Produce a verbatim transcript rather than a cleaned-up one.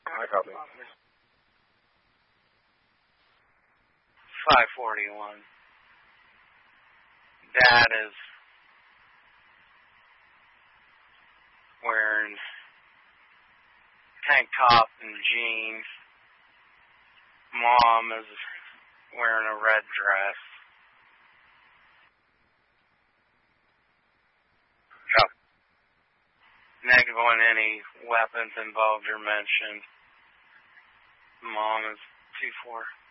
I copy. five forty-one. Dad is wearing tank top and jeans. Mom is wearing a red dress. Copy. Negative on any weapons involved or mentioned. Mom is two four.